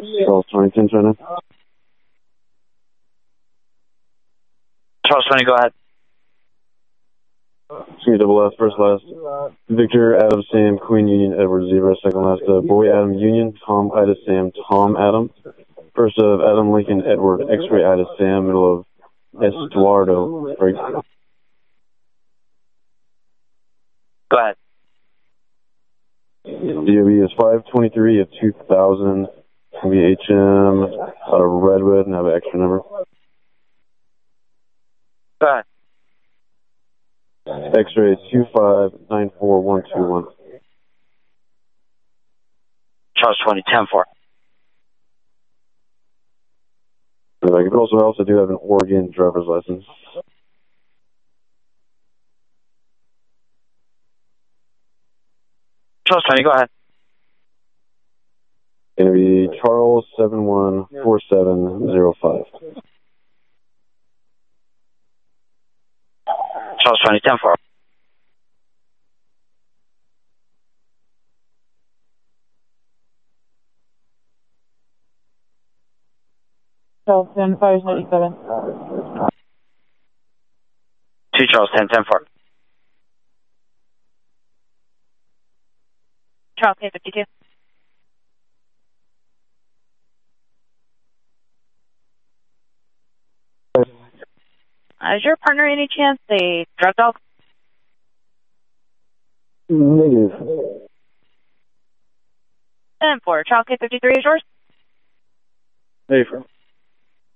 Charles 2010, China. Charles 20, go ahead. Excuse me, double F, first last. Victor, Adam, Sam, Queen, Union, Edward, Zebra, second last. Boy, Adam, Union, Tom, Ida, Sam, Tom, Adam. First of Adam, Lincoln, Edward, X-ray, Ida, Sam, middle of Estuardo, break. Go ahead. DOB is 523 of 2000. HM out of Redwood and have an extra number. Go ahead. X-ray 2594121. Charles 20, 10-4. I also do have an Oregon driver's license. Charles 20, go ahead. Going to be Charles 714705. Charles 20, 10-4. Charles 10, 597. 2 Charles 10, 10-4. Charles 10, 52. Is your partner any chance a drug dog? Negative. 10-4. Charles 10, 53 is yours? Hey,